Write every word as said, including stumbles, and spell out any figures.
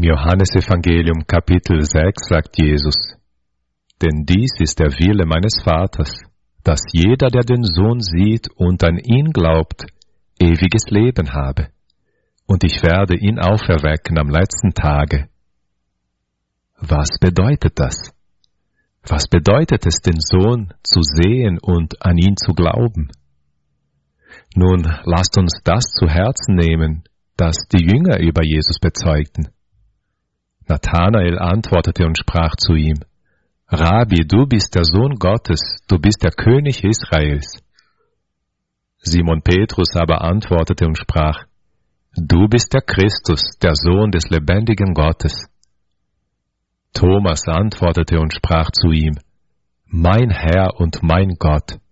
Johannesevangelium Kapitel sechs sagt Jesus: Denn dies ist der Wille meines Vaters, dass jeder, der den Sohn sieht und an ihn glaubt, ewiges Leben habe, und ich werde ihn auferwecken am letzten Tage. Was bedeutet das? Was bedeutet es, den Sohn zu sehen und an ihn zu glauben? Nun, lasst uns das zu Herzen nehmen, das die Jünger über Jesus bezeugten. Nathanael antwortete und sprach zu ihm: Rabbi, du bist der Sohn Gottes, du bist der König Israels. Simon Petrus aber antwortete und sprach: Du bist der Christus, der Sohn des lebendigen Gottes. Thomas antwortete und sprach zu ihm: Mein Herr und mein Gott.